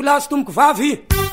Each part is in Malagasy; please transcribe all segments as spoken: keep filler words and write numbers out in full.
lahy sy tomboko vavy.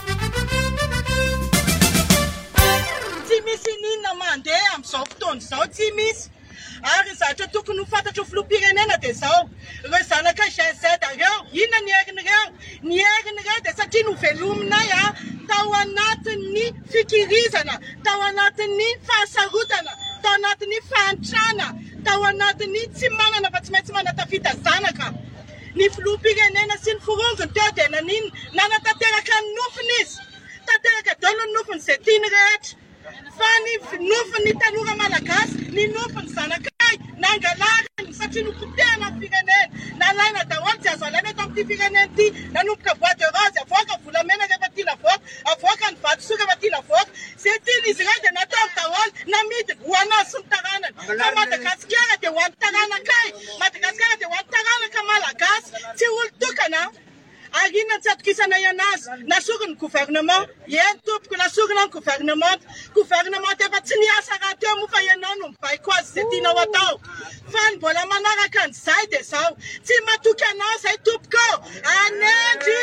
Tsy misy ninona mandeha am'izao fotoana izao, tsy misy. Ary zatra tokony ho fantatro filoham-pirenena dia izao, ireo zanaka G Z ireo, inona ny herin'ireo? Ny herin'ireo dia satria novelominay a tao anatin'ny fikirizana, tao anatin'ny fahasarotana, tao anatin'ny fahantrana, tao anatin'ny tsy manana fa tsy maintsy manatafita zanaka. Ny filoham-pirenena sy ny forongony teo dia nanino nanatanteraka ny nofiny izy, tanteraka daholo ny nofiny izay tiany rehetra. Fa ny nofiny tanora malagasy, ny nofiny zanakay, nangalarany satria nopotehana ny firenena, nalaina daholo tsy azo alaina eto amin'ity firenena ity, nanomboka bois de rose, avoaka volamena rehefa tiana avoaka, avoaka ny vatosoa rehefa tiana avoaka, izay tian'izy ireo dia natao daholo namidy ho anazy sy ny taranany. Fa Madagasikara dia ho an'ny taranakay, Madagasikara dia ho an'ny taranaka malagasy, tsy olo-tokana. Ary inona tsy atokisana ianazy, nasoro ny gouvernement, eny tompoko nasoro ny gouvernement, gouvernement efa tsy niasa raha teo moa fa ianao no mibaiko azy izay tianao atao. Fa ny mbola manaraka an'izay dia izao, tsy matoky anao izay tompoko, anendy!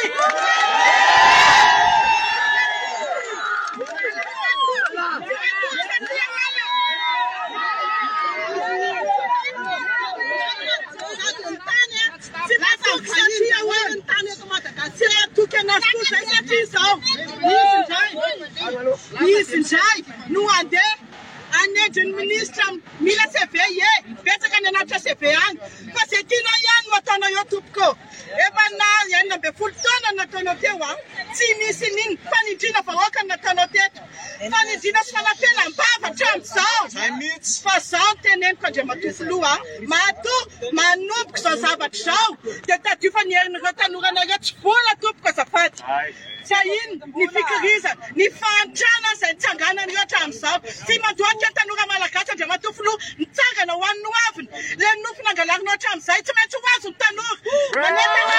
Izy indray no andeha anendy ny ministra mila C V e, betsaka ny anatra C V any, fa izay tianao ihany no ataonao eo tompoko. Efa na enina ambin'ny folo taona nataonao teo a, tsy misy nino fanindriana vahoaka nataonao teto, fanindriana sy fanapelam-bava hatramin'izao. Fa izao ny teneniko Andriamatoa matoa manomboka izao zavatra izao dia tadiofa ny herin'ireo tanoranareo tsy vola tompoko azafady. Sa ino ny fikirizana, ny fahantrana izay nitsanganan'ireo hatramin'izao. Tsy mandohatra ny tanora malagasy Andriamatoa filoha nitsangana ho an'ny noaviny. Ilay nofy nangalarina hatramin'izay tsy maintsy ho azo ny tanora. Manentana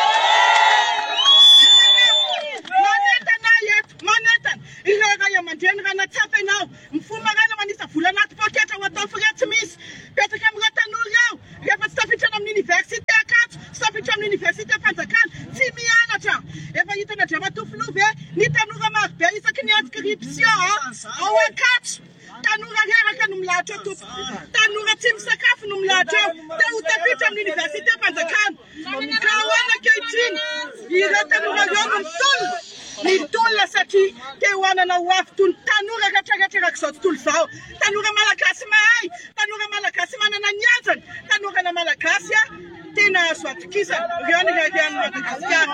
manentana eto, manentana. Ireo ray aman-dreny raha natsapa ianao, mifomarana manisa vola anaty poketra ho atao frais tsy misy. Petraka amin'ireo tanora ireo, rehefa tsy tafitrana amin'ny université Ankatso, tsy tafitra amin'ny université Fanjakana, tsy mianatra. Efa hitana Andriamatoa filoha ve ny tanora marobe isaky ny inscription ao Ankatso. Tanora reraka no milahatra eo tompoko, tanora tsy misakafo no milahatra eo, te ho tafitra amin'ny université Fanjakana. Ka ahoana ankehitriny, ireo tanora ireo no mitolona, mitolona satria te ho anana ho avy toy ny tanora rehetrarehetra izao tontolo izao. Tanora malagasy mahay, tanora malagasy manana ny anjany, tanora malagasy tena azo atokisana. Ireo ny reheran'ny Madagasikara.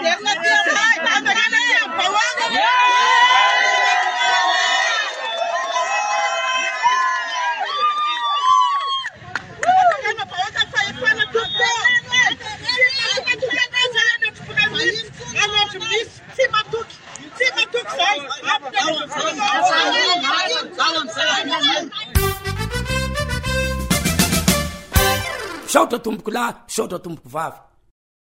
Saotra tomboko lahy, saotra tomboko vavy.